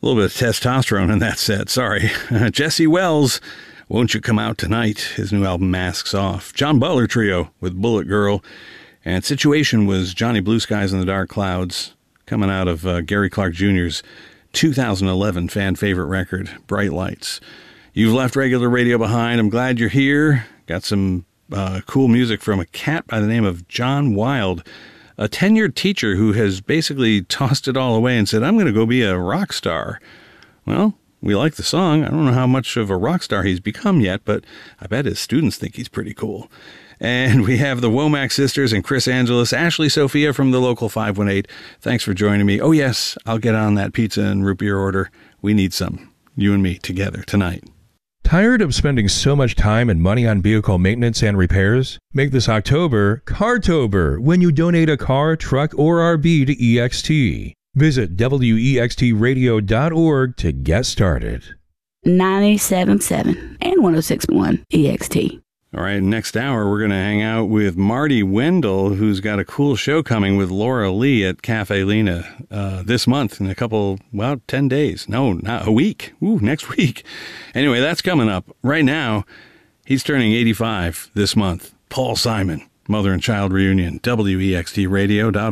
A little bit of testosterone in that set, sorry. Jesse Wells, Won't You Come Out Tonight? His new album, Masks Off. John Butler Trio with Bullet Girl. And Situation was Johnny Blue Skies and the Dark Clouds, coming out of Gary Clark Jr.'s 2011 fan favorite record, Bright Lights. You've left regular radio behind. I'm glad you're here. Got some cool music from a cat by the name of John Wild, a tenured teacher who has basically tossed it all away and said, I'm going to go be a rock star. Well, we like the song. I don't know how much of a rock star he's become yet, but I bet his students think he's pretty cool. And we have the Womack sisters and Chris Angeles, Ashley Sophia from the Local 518. Thanks for joining me. Oh, yes, I'll get on that pizza and root beer order. We need some, you and me, together tonight. Tired of spending so much time and money on vehicle maintenance and repairs? Make this October Cartober when you donate a car, truck, or RV to EXT. Visit wextradio.org to get started. 97.7 and 106.1 EXT. All right, next hour, we're going to hang out with Marty Wendell, who's got a cool show coming with Laura Lee at Cafe Lena this month in a couple, 10 days. No, not a week. Ooh, next week. Anyway, that's coming up. Right now, he's turning 85 this month. Paul Simon, Mother and Child Reunion, WEXTradio.org.